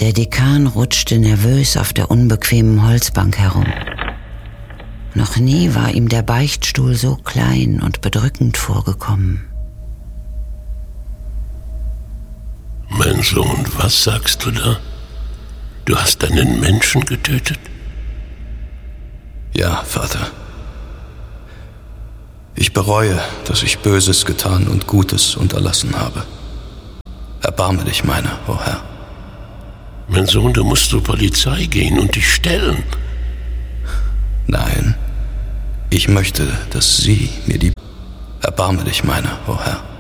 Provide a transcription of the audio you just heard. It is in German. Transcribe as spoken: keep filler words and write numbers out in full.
Der Dekan rutschte nervös auf der unbequemen Holzbank herum. Noch nie war ihm der Beichtstuhl so klein und bedrückend vorgekommen. Mein Sohn, was sagst du da? Du hast einen Menschen getötet? Ja, Vater. Ich bereue, dass ich Böses getan und Gutes unterlassen habe. Erbarme dich meiner, o Herr. Mein Sohn, du musst zur Polizei gehen und dich stellen. Nein, ich möchte, dass Sie mir die... Erbarme dich meiner, o Herr.